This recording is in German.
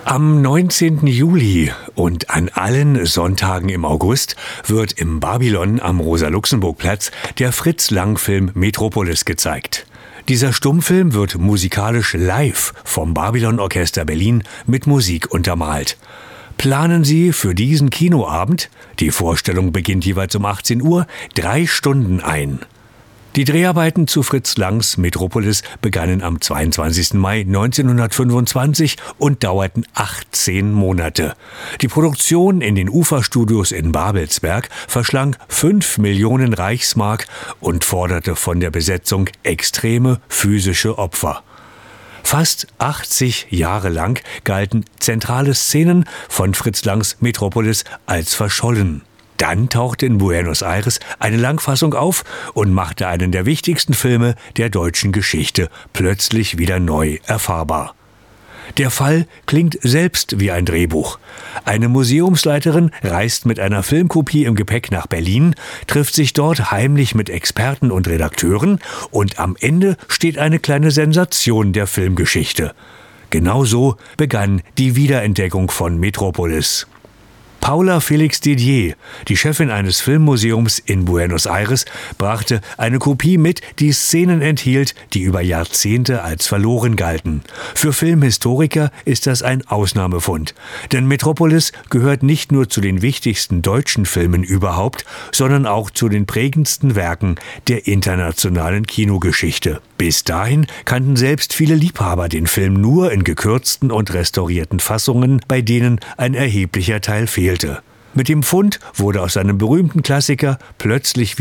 Am 19. Juli und an allen Sonntagen im August wird im Babylon am Rosa-Luxemburg-Platz der Fritz-Lang-Film Metropolis gezeigt. Dieser Stummfilm wird musikalisch live vom Babylon-Orchester Berlin mit Musik untermalt. Planen Sie für diesen Kinoabend, die Vorstellung beginnt jeweils um 18 Uhr, 3 Stunden ein. Die Dreharbeiten zu Fritz Langs Metropolis begannen am 22. Mai 1925 und dauerten 18 Monate. Die Produktion in den Uferstudios in Babelsberg verschlang 5 Millionen Reichsmark und forderte von der Besetzung extreme physische Opfer. Fast 80 Jahre lang galten zentrale Szenen von Fritz Langs Metropolis als verschollen. Dann tauchte in Buenos Aires eine Langfassung auf und machte einen der wichtigsten Filme der deutschen Geschichte plötzlich wieder neu erfahrbar. Der Fall klingt selbst wie ein Drehbuch. Eine Museumsleiterin reist mit einer Filmkopie im Gepäck nach Berlin, trifft sich dort heimlich mit Experten und Redakteuren und am Ende steht eine kleine Sensation der Filmgeschichte. Genauso begann die Wiederentdeckung von Metropolis. Paula Felix Didier, die Chefin eines Filmmuseums in Buenos Aires, brachte eine Kopie mit, die Szenen enthielt, die über Jahrzehnte als verloren galten. Für Filmhistoriker ist das ein Ausnahmefund. Denn Metropolis gehört nicht nur zu den wichtigsten deutschen Filmen überhaupt, sondern auch zu den prägendsten Werken der internationalen Kinogeschichte. Bis dahin kannten selbst viele Liebhaber den Film nur in gekürzten und restaurierten Fassungen, bei denen ein erheblicher Teil fehlte. Mit dem Fund wurde aus einem berühmten Klassiker plötzlich